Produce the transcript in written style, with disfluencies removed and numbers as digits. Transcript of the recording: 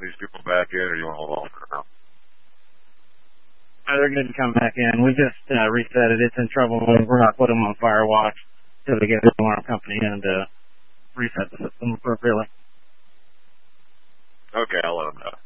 these people back in, or you want to hold on for now? They're going to come back in. We just reset it. It's in trouble mode. We're not putting them on Firewatch until we get the alarm company in to reset the system appropriately. Okay, I'll let them know.